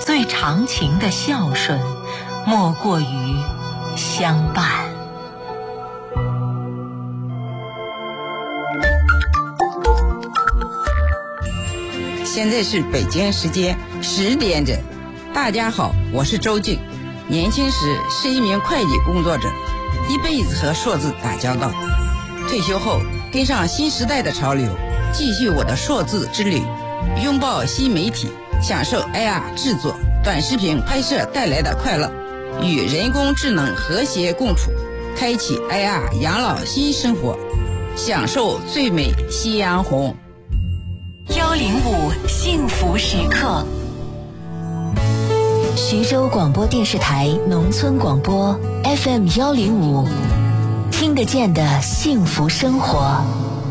最长情的孝顺，莫过于相伴。 现在是北京时间10点整。大家好，我是周静。年轻时是一名会计工作者，一辈子和数字打交道。退休后跟上新时代的潮流，继续我的数字之旅，拥抱新媒体，享受 AR 制作、短视频拍摄带来的快乐，与人工智能和谐共处，开启 AR 养老新生活，享受最美夕阳红。 105幸福时刻， 徐州广播电视台农村广播 FM 105，听得见的幸福生活。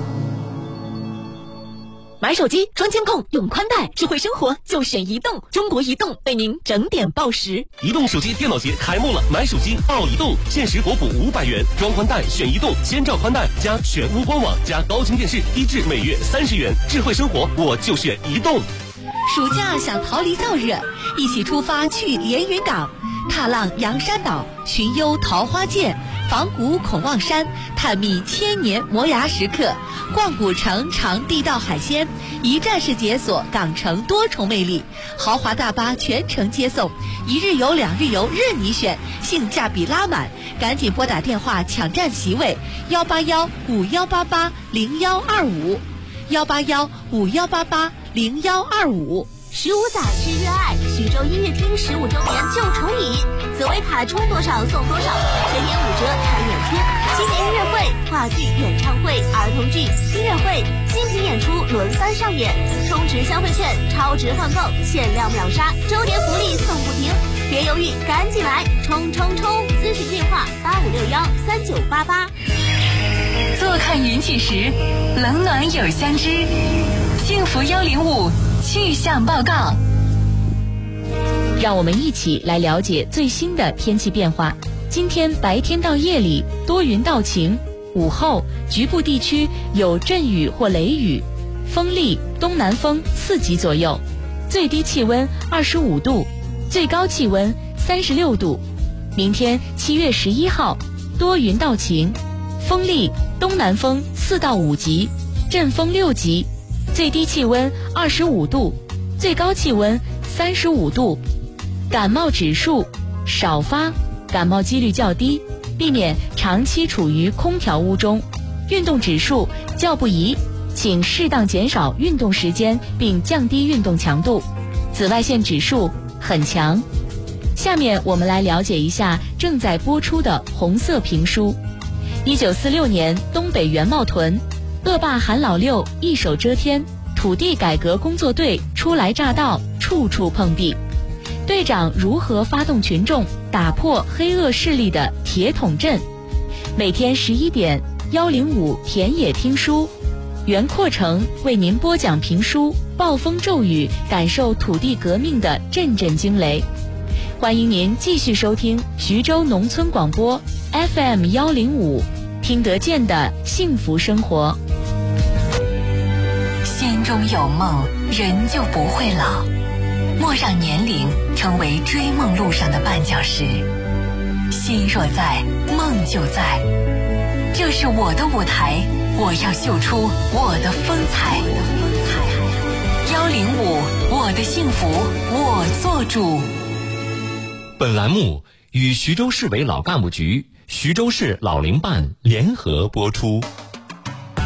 买手机装监控用宽带，智慧生活就选移动。中国移动为您整点报时。 移动手机电脑节开幕了，买手机报移动，限时国补500元，装宽带选移动，千兆宽带加全屋官网加高清电视，低至每月30元。智慧生活我就选移动。 暑假想逃离燥热，一起出发去连云港，踏浪洋山岛，寻幽桃花涧，访古孔望山，探秘千年磨牙时刻，逛古城尝地道海鲜，一站式解锁港城多重魅力，豪华大巴全程接送，1日游2日游任你选，性价比拉满，赶紧拨打电话抢占席位，18151880125，18151880125。 15载之热爱，徐州音乐厅15周年就宠你，紫薇卡充多少送多少，全年5折看演出，新年音乐会、话剧、演唱会、儿童剧、音乐会、精品演出轮番上演，充值消费券超值换购，限量秒杀，周年福利送不停，别犹豫，赶紧来，冲！咨询电话85613988。 坐看云起时，冷暖有相知。幸福105气象报告， 让我们一起来了解最新的天气变化。今天白天到夜里多云到晴，午后局部地区有阵雨或雷雨，风力东南风4级左右，最低气温25度，最高气温36度。明天7月11号多云到晴，风力东南风4到5级，阵风6级，最低气温25度，最高气温35度。感冒指数少发，感冒几率较低，避免长期处于空调屋中。运动指数较不宜，请适当减少运动时间并降低运动强度。紫外线指数很强。下面我们来了解一下正在播出的红色评书。1946年东北袁茂屯，恶霸韩老六一手遮天，土地改革工作队初来乍到，处处碰壁。队长如何发动群众打破黑恶势力的铁桶阵？每天11点105田野听书，袁阔成为您播讲评书，暴风骤雨，感受土地革命的阵阵惊雷。欢迎您继续收听徐州农村广播 FM 105，听得见的幸福生活。 心中有梦，人就不会老。莫让年龄成为追梦路上的绊脚石。心若在，梦就在。这是我的舞台，我要秀出我的风采。105，我的幸福我做主。 本栏目与徐州市委老干部局、徐州市老龄办联合播出。